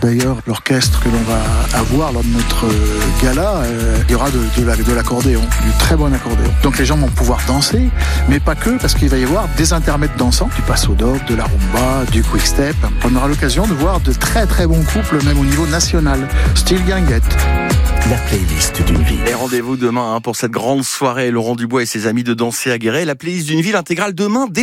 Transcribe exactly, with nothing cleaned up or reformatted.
D'ailleurs, l'orchestre que l'on va avoir lors de notre gala, euh, il y aura de, de, la, de l'accordéon, du très bon accordéon. Donc les gens vont pouvoir danser, mais pas que, parce qu'il va y avoir des intermèdes dansants, du passo doble, de la rumba, du quick step. On aura l'occasion de voir de très très bons couples, même au niveau national, style guinguette. La playlist d'une ville. Et rendez-vous demain hein, pour cette grande soirée. Laurent Dubois et ses amis de Danser à Guéret. La playlist d'une ville intégrale demain dès